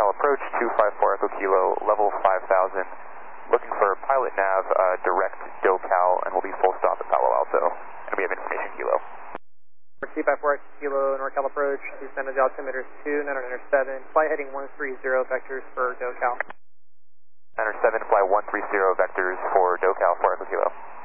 NorCal approach, 254 Echo Kilo, level 5000. Looking for pilot nav, direct DoCal, and we'll be full stop at Palo Alto. And we have information Kilo. 254 Echo Kilo, NorCal approach, descended altimeters 2, 907, fly heading 130 vectors for DoCal. 907, fly 130 vectors for DoCal, 4 Echo Kilo.